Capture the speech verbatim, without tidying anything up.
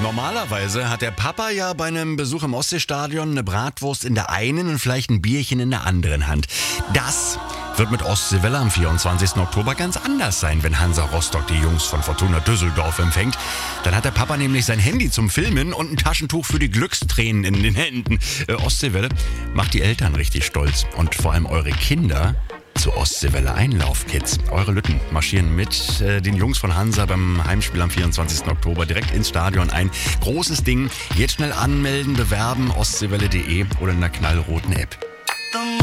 Normalerweise hat der Papa ja bei einem Besuch im Ostseestadion eine Bratwurst in der einen und vielleicht ein Bierchen in der anderen Hand. Das wird mit Ostseewelle am vierundzwanzigsten Oktober ganz anders sein, wenn Hansa Rostock die Jungs von Fortuna Düsseldorf empfängt. Dann hat der Papa nämlich sein Handy zum Filmen und ein Taschentuch für die Glückstränen in den Händen. Äh, Ostseewelle macht die Eltern richtig stolz und vor allem eure Kinder zu Ostseewelle Einlaufkids. Eure Lütten marschieren mit äh, den Jungs von Hansa beim Heimspiel am vierundzwanzigsten Oktober direkt ins Stadion ein. Großes Ding. Jetzt schnell anmelden, bewerben, ostseewelle punkt de oder in der knallroten App.